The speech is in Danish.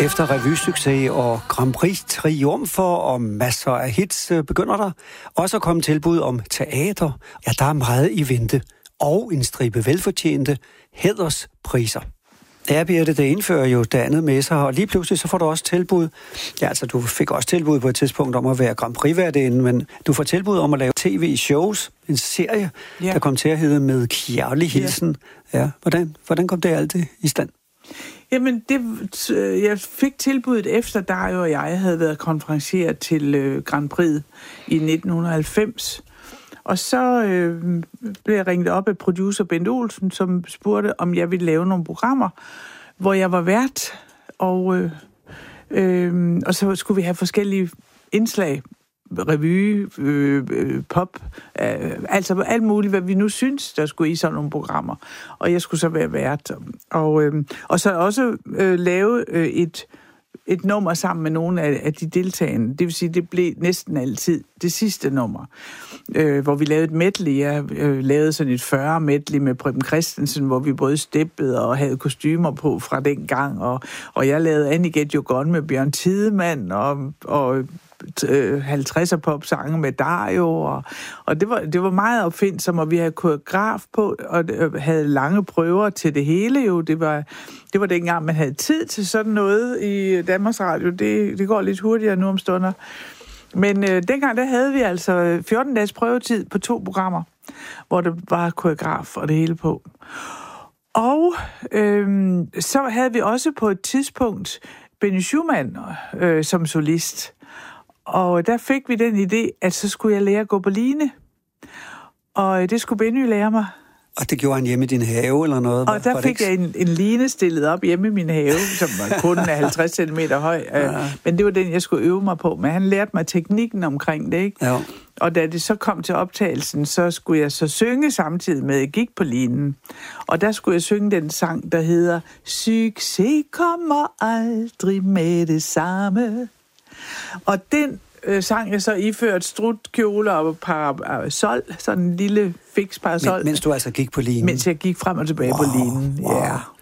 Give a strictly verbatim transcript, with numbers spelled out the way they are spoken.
Efter revysucces og Grand Prix triumfer og masser af hits begynder der også at komme tilbud om teater. Ja, der er meget i vente og en stribe velfortjente hæderspriser. Ja, Birte, det indfører jo det andet med sig, og lige pludselig så får du også tilbud. Ja, altså du fik også tilbud på et tidspunkt om at være Grand Prix-værtinde, men du får tilbud om at lave tv-shows, en serie, ja. Der kom til at hedde Med kærlig hilsen. Ja, ja. Hvordan, hvordan kom det altid i stand? Jamen, det, jeg fik tilbuddet efter dig og jeg havde været konferencier til øh, Grand Prix i nitten halvfems. Og så øh, blev jeg ringet op af producer Bent Olsen, som spurgte, om jeg ville lave nogle programmer, hvor jeg var vært. Og, øh, øh, og så skulle vi have forskellige indslag. Revy, øh, øh, pop, øh, altså alt muligt, hvad vi nu synes, der skulle i sådan nogle programmer. Og jeg skulle så være vært. Og, øh, og så også øh, lave øh, et, et nummer sammen med nogle af, af de deltagende. Det vil sige, det blev næsten altid det sidste nummer, øh, hvor vi lavede et medley. Jeg øh, lavede sådan et fyrre medley med Preben Christensen, hvor vi både steppede og havde kostymer på fra den gang. Og, og jeg lavede Annie Get Your Gun med Bjørn Tidemand og... og halvtredser popsange med Dario, og, og det, var, det var meget opfindsomt, og vi havde koreograf på, og havde lange prøver til det hele jo. Det var, det var dengang, man havde tid til sådan noget i Danmarks Radio. Det, det går lidt hurtigere nu om stunder. Men øh, dengang, der havde vi altså fjorten dages prøvetid på to programmer, hvor det var koreograf og det hele på. Og øh, så havde vi også på et tidspunkt Benny Schumann øh, som solist. Og der fik vi den idé, at så skulle jeg lære at gå på line. Og det skulle Benny lære mig. Og det gjorde han hjemme i din have eller noget? Og der fik jeg en, en line stillet op hjemme i min have, som var kun halvtreds centimeter høj. Ja. Men det var den, jeg skulle øve mig på. Men han lærte mig teknikken omkring det, ikke? Ja. Og da det så kom til optagelsen, så skulle jeg så synge samtidig med, at jeg gik på linen. Og der skulle jeg synge den sang, der hedder Succes kommer aldrig med det samme. Og den øh, sang jeg så iført strutkjole og parasol, sådan en lille fix parasol. Men, mens du altså gik på linen? Mens jeg gik frem og tilbage wow, på linen, wow. ja.